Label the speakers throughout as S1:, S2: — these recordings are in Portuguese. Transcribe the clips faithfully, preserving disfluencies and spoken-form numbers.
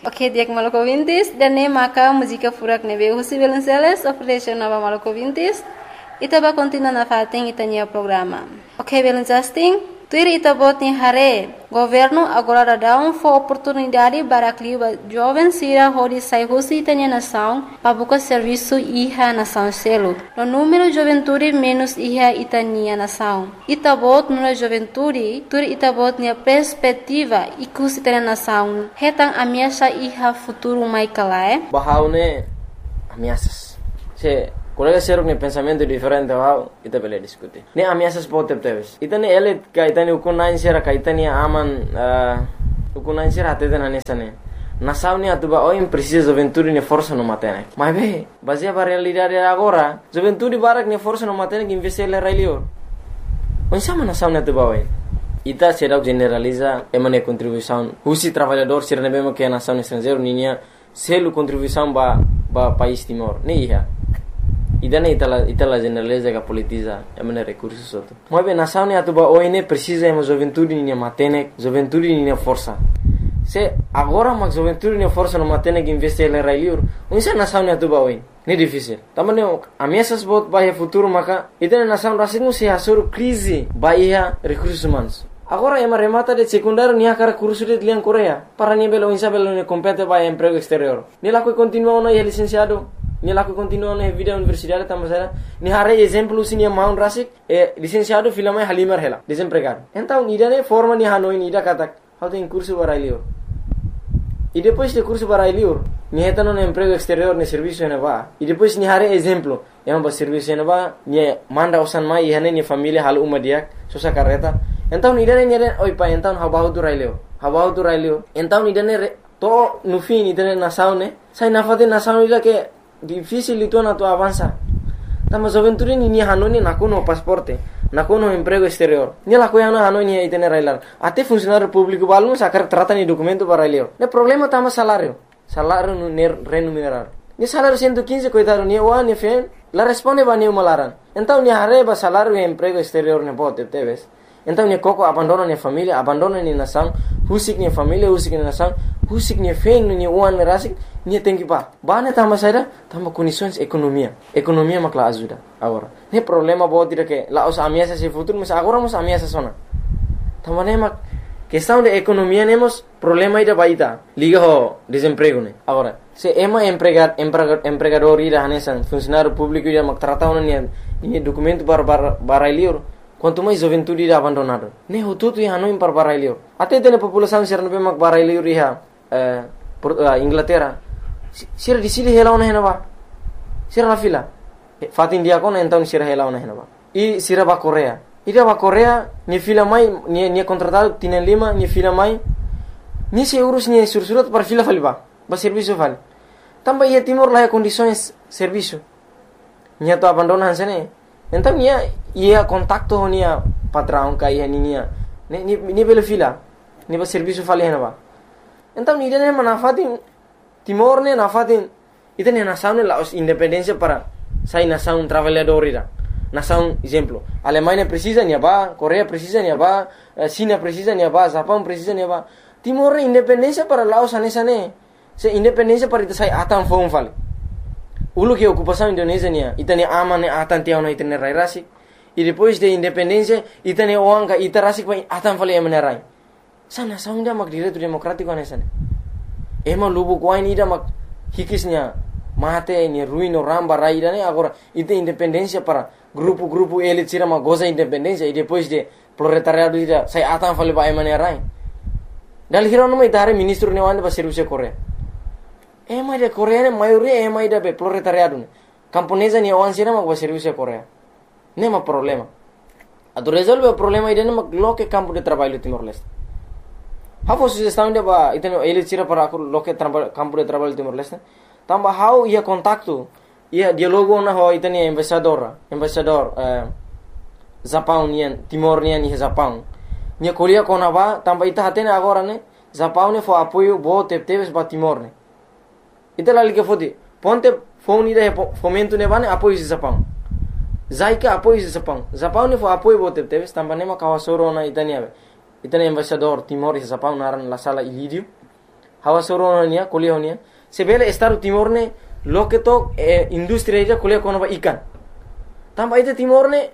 S1: Ok, dia que maluco vintis, dan ne maka música furak nebe husi Belenceles, operation nova maluco vintis, itaba continua na fating itania programa. Ok, Belencasting, tuir itabot ni hare, governo agora dá um for oportunidade para clima jovem sira hori sai husi itania nação, pabuka serviço iha nação selo. No número juventude menos iha itania nação. Itabot no juventude, tuir itabot ni perspectiva ikus itania nação. Hetang ameaça iha futuro mai kalae.
S2: Bahaune ameaças. Se colega serok ni pensamento diferente bahau ita bele diskuti. Ni ameaças pode teves. Ita ni elit ka ita ni ukunain sera ka ita ni aman ukunain sera atede na nesane. Nação ni atuba oi precisa juventude ni força no matene. Mas be, baseia para realidade agora, juventude barak ni força no matene que investir le railio. Onsama nação ni atuba oi. Ita será generaliza emane contribuição. Husi trabalhador ser nebemo que nação estrangeiro ninya selu contribuição ba ba país Timor. Ni iha. Idana itala itala generaliza que politiza emane recursos outro. Mas bem nação ni atuba oi ne precisa ema juventude ni matene, juventude ni força. Se agora mas juventude ni força no matene que investir le railio. Unsa nação ni atuba oi. Ni difícil. Tamane ameaças bot bahia futuro maka idana nação racismo se asur crise bahia recursos humanos. Agora ema remata de secundário ni akara curso de lian Coreia para ni belo insa belo ni compete bahia emprego exterior. Ni la que continua no é licenciado, ni la que continua no vida universidade tamasera, ni hare exemplo sini maun rasik e licenciado filama halimar hela desempregado. Então ni dane forma ni hanoi ni da katak how tem curso barailio. E depois de curso barailio, ni heta no emprego exterior ni serviço na ba. E depois ni hare exemplo, ema ba serviço na ba, ni manda usan mai hane ni família hal uma diak, sosa carreta. Então ni dane ni dane oi pa então habau tu railio. Habau tu railio. Então ni dane to no fim ni dane nação ne. Sai na fate nação ila que difícil itu na tu avança. Tama juventude ni ni hanoni na kuno pasporte. Na kuno emprego exterior. Ni la coiana hanoi ni itene railar. Até funcionário público balun sacar trata ni documento para railio. Ne problema tama salário. Salário no remunerado. Ni salário cento e quinze coitado ni wa ni fen. La responde ba ni malaran. Então ni arreba salário e emprego exterior ne bote teves. Então ni coco abandona ni família, abandona ni nação, husik ni família, husik ni nação, husik ni fen ni uan ni rasik, ni tem que ba. Ba ne tama saída, tama condições economia. Economia makla ajuda agora. Ne problema bo tira que la os ameaças se futuro, mas agora mos ameaças sona. Tama ne mak questão de economia nemos problema ida baita. Liga ho desemprego ne. Agora, se ema empregar empregador ida hanesan funcionário público ida mak tratau ni ni documento para para liur. Quanto mais juventude irá abandonado. Ne hututu iha no impar barailio. Até tem população ser no mak barailio iha eh Inglaterra. Sira di sili hela ona henaba. Sira la fila. Fatin dia kon então sira hela ona henaba. I sira ba Coreia. Ida ba Coreia ni fila mai ni ni contratado tienen lima ni fila mai. Ni se urus ni sursurat para fila faliba. Ba serviço fal. Tamba ia Timor lá condições serviço. Nya to abandonan sene. Então ia ia contacto honia patrão ka ia ninia ni ni ni bela fila ni ba serviço fale henaba. Então ni dene manafatin Timor ne nafatin itene nação ne la independência para sai nação trabalhador ira. Nação exemplo, Alemanha precisa ni ba, Coreia precisa ni ba, China precisa ni ba, Japão precisa ni ba. Timor independência para Laos anesa ne. Se independência para ita sai atan fon fale. Ulu que ocupação Indonésia nia, itane aman ne atan tiao na itane rai rasik. E depois de independência, itane oanga ita rasik pa atan fale emane rai. Sana nação dia mak direito democrático anesa ne. Ema lubu kuain ida mak hikisnya mate ni ruino ramba rai ida ne agora ita independência para grupo-grupo elit sira mak goza independência e depois de proletariado ida sai atan fale pa emane rai. Dal hirono mai dare ministro ne wanda ba serviço Coreia. Ema ida Coreia ne maioria ema ida be proletariado ne. Camponesa ni oan sira mak ba serviço Coreia. Nema problema. Ado resolve o problema ida ne mak loke campo de trabalho Timor-Leste. Hafo sugestão de ba iteno elit sira para aku loke campo de trabalho Timor-Leste. Tamba how ia contacto ia dialogo na ho itani embaixador, embaixador eh Japão nian Timor nian ni Japão. Nia kolia kona ba tamba ita hatene agora ne Japão ne fo apoio bo tepteves ba Timor ne. Ita la liga fodi ponte phone ida fomento ne bane apoio de Japão. Zaika apoio de Japão. Japão ne fo apoio bo tepteves tamba ne ma kawasoro na itania. Itani embaixador Timor e Japão naran la sala Ilírio. hawa soro nia kuliah nia sebele Estado Timor ne loke to eh, industria ija kuliah kono ba ikan tamba ite Timor ne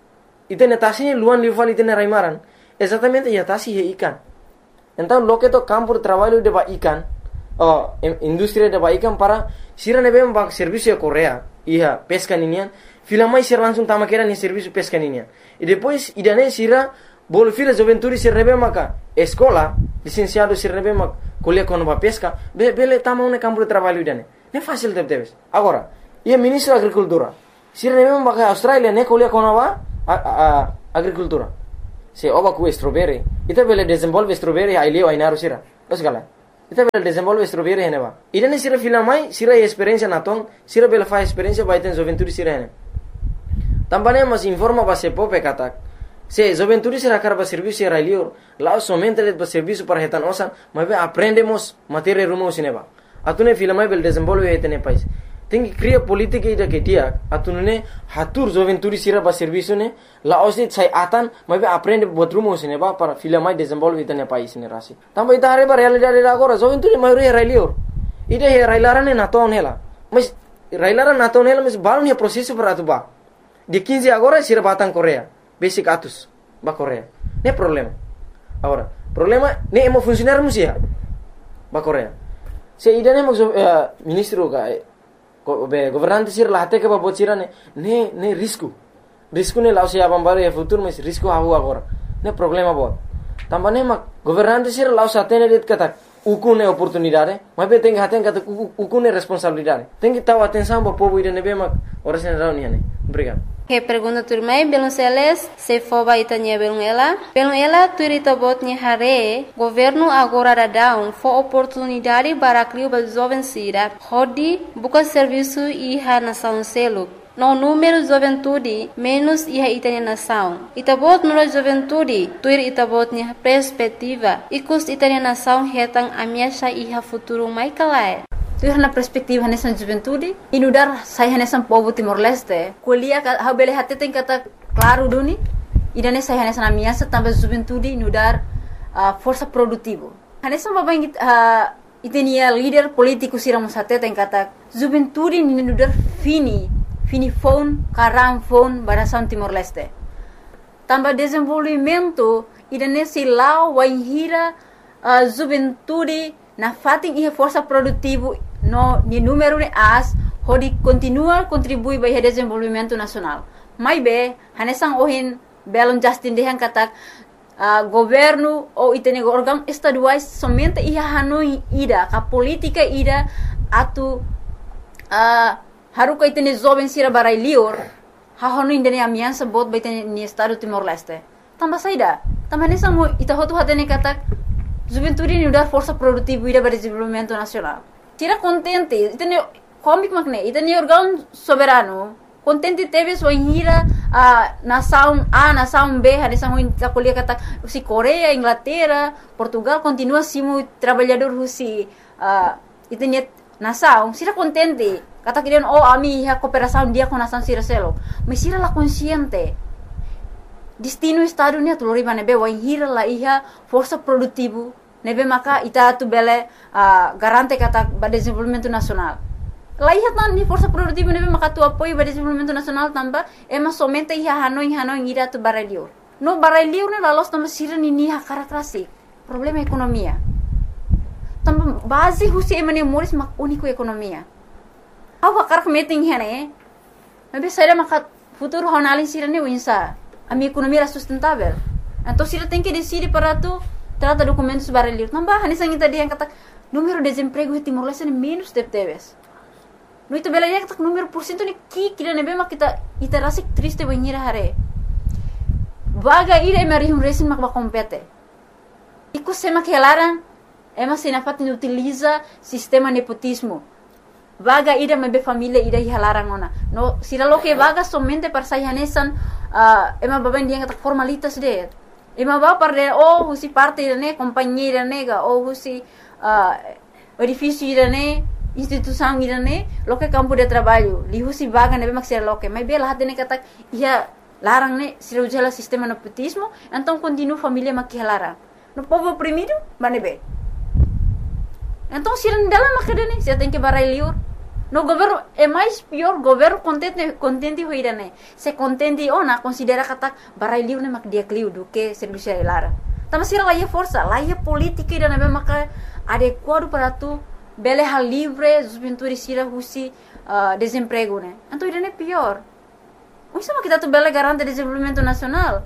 S2: ite netasi luan lival ite ne raimaran exatamente ya tasi he ikan então loke to campo de trabalho de ba ikan oh industria de ba ikan para sira ne bem ba serviço Korea ia pesca ninian filamai sira langsung tama kera ni serviço pesca ninian e depois idane sira bol fila juventude se rebe maka escola licenciado se rebe mak kuliah kono ba pesca be bele tama un campo de trabalho idane ne fácil de teves agora ia ministro agricultura sira rebe maka Australia ne kuliah kono ba agricultura se oba ku strawberry ita bele desenvolve strawberry ai leo ai naru sira osgala ita bele desenvolve strawberry hene ba idane sira filamai sira experiência natong sira bele fa experiência ba iten juventude sira hene tambane mas informa ba se pope katak se juventude será carba serviço era lior lá somente le serviço para retan osan mas aprendemos matéria rumo sineba atune filamai bel desenvolve etene país tem que criar política ida que dia atune hatur juventude será ba serviço ne lá osit sai atan mas aprende bot rumo sineba para filamai desenvolve etene país ne rasi tamba ita hare ba realidade agora juventude maioria era lior ida era ilarane na ton hela mas railara na ton hela mas balon é processo para atuba de quinze agora será batan Coreia basic atus ba Korea ne problema agora problema ne emo funcionar musia ba Korea se idane mo uh, ministro ga ko be governante sir lahate ke ba bocira ne ne ne risco risco ne lausia bambare e futuro mas risco havu agora ne problema bot tambane ma governante sir lausa tene det kata ukune oportunidade mas be tem haten kata ukune responsabilidade tem que taw atenção ba povo idane be ma ora sen rauni ne obrigado.
S1: Que pergunta turmai belum seles se foba itanya belum ela belum ela turita botnya hare governo agora dadão fo oportunidade para criar ba jovem sira hodi buka serviço iha nação selo no número juventude menos iha itanya nação itabot no juventude tuir itabotnya perspectiva ikus itanya nação hetang amiasha iha futuro mai kalai tu na perspektiva nessa juventude inudar sai nessa povo Timor-Leste kuliah ha bele hati tem kata claro duni idane sai nessa amiasa tambah juventude inudar uh, força produtivo nessa babang uh, itenia líder político siram sate tem kata juventude inudar fini fini phone karam phone barasan Timor-Leste tambah desenvolvimento idane silau waihira uh, juventude na fating ia força produtivo no ni número de as hodi continua contribui para o desenvolvimento nacional mai be hanesang ohin belon justin dehan katak uh, governo ou itene órgão estaduais somente ia hanoi ida ka política ida atu uh, haruka itene jovem sira barai lior ha hanoi indene amiansa bot baitene ni estado Timor-Leste tamba saida tamba hanesang mo ita hotu hatene katak juventude ni udar força produtiva ida para desenvolvimento nacional tira contente itene comic makne itene órgão soberano contente teve sua hira a nação A nação B hanesang mo kuliah kata si Coreia Inglaterra Portugal continua simu trabalhador husi uh, itene nação sira contente kata kirian oh ami ha cooperação dia com nação sira selo mas sira la consciente destino estado ni atulori bane be wa hira la iha força produtivo nebe maka ita tu bele uh, garante kata ba desenvolvimento nacional la iha tan ni força produtivo nebe maka tu apoio ba desenvolvimento nacional tamba ema somente iha hanoi hanoi ira tu baralior no baralior ne la los tamba sira ni ni ha karakteristik problema ekonomia tamba base husi emane moris mak unico ekonomia awa karak meeting hene nebe saira maka futuro honalin sira ne winsa a minha economia era sustentável. Então, se ela tem que decidir para tu trata documentos baralhos, não vai, nem sangue tadi yang kata número de desemprego em Timor-Leste é menos de teves. No itu bela yang kata número por cento ni ki kira nebe mak kita ita rasik triste banhira hare. Vaga ira mari hum resin mak ba compete. Iku sema que elaran ema sinafat ni utiliza sistema nepotismo. Vaga ida mebe família ida hilaran ona. No sira lo que vaga somente para sayanesan uh, ema baban dia kata formalitas de. Ema ba para oh husi parte ne companhia nega oh husi uh, edifício ne instituição ne lo que campo de trabalho li husi vaga nebe mak sira lo que mai bela hatene kata ia larang ne sira ujala sistema nepotismo então continua família mak hilaran. No povo oprimido manebe.
S3: Então, se não dela macadene, você tem que barai liur. No governo é mais pior, governo contente contente hoira né. Se contente ona considera kata barai liur né mak dia kliu do que serviço lara. Tama sira lá força, lá é política ida né maka adequado para tu bele hal livre, juventude sira husi uh, desemprego né. Então ida né pior. O sama kita tu bele garante desenvolvimento nacional.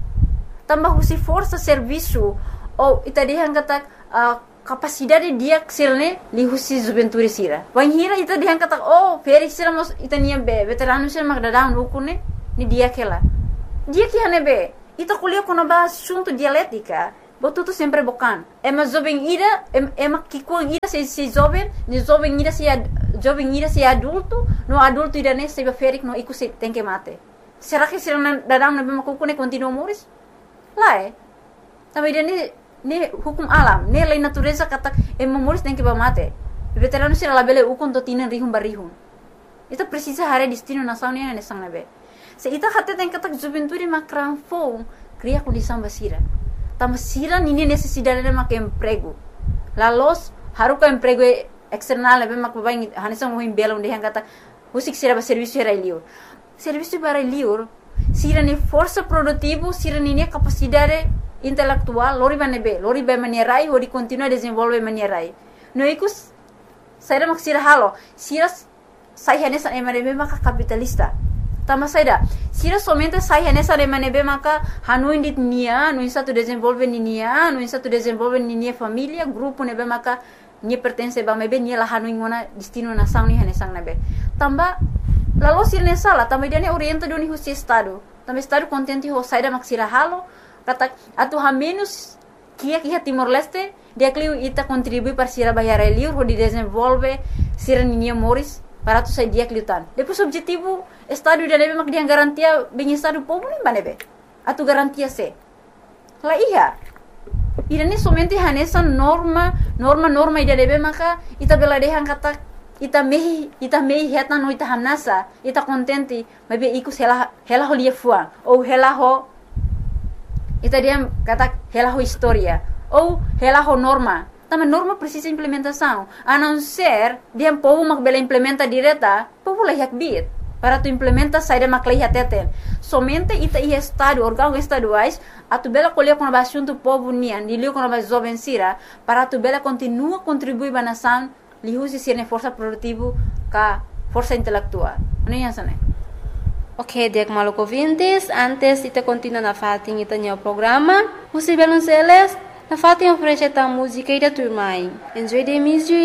S3: Tambah husi força serviço ou ita dia kata uh, capacidade dia ksilne li husi juventude sira. Wan hira ita dia kata oh feri sira mos ita nia be veterano sira mak dadang ukune ni dia kela. Dia que hane be ita kuliah kono ba assunto dialética. Botu tu sempre bocan. É mas jovem ira é mas que com ira se se jovem, ni jovem ira se jovem ira se adulto, no adulto ira ne se feri no iku se tem que mate. Será que sira dadang na be makukune continua moris? Lá é. Também dia ni ni hukum alam, ni lei natureza kata e memoris tem que ba mate. Veterano sira labele ukon to tinan rihum barihum. Itu precisa hare destino nação ni ne sang nabe. Se ita hate tem kata juventude makran fo cria condição basira. Tama sira nini necessidade de mak emprego. La los haruka emprego external nabe mak babai hanisang mohim bela onde hang kata husik sira ba serviço era liur. Serviço para liur sira ni força produtivo, sira ni capacidade intelectual, lori banebe, lori ba manierai, ori continua desenvolve manierai. No ikus saira mak sira halo, sira sai hanesa emanebe maka capitalista. Tama saida, sira somente sai hanesa emanebe maka hanu indit nia, no insa tu desenvolve ni nia, no insa tu desenvolve ni nia família, grupo nebe maka ni pertence ba mebe ni la hanu ingona destino nação ni hanesang nebe. Tamba lalu sira ne sala, tamba dia ne orienta do ni husi estado. Tamba estado contente ho saida mak sira halo. Kata atu ha menos kia kia Timor Leste dia kliu ita contribui para sira bayar liur ho di desenvolve sira ninia moris para tu sai dia kliu tan. Depois objetivo estado dia nebe mak dia garantia bem estado povo nem banebe. Atu garantia se. La iya. Ira ni somente hanesa norma norma norma ida nebe maka ita bela dehan kata ita mehi ita mehi heta no ita hanasa ita contente mabe iku hela hela ho lia fuang ou hela ho ita dia kata hela ho história ou hela ho norma. Também norma precisa implementação. A não ser dia povo mak bela implementa direta, povo lah yak bit. Para tu implementa saída mak lah teten. Somente ita i estado órgão estaduais a tu bela colher com a assunto povo nian, dilio com a jovem sira, para tu bela continua contribuir ba nação, li usi sirne força produtivo ka força intelectual. Não é assim, né?
S1: Ok, diak maluco ouvintes, antes ita continua na fatin ita nyo programa, Husi Belonceles, na fatin oferece ta música ida turmai. Enjoy the music.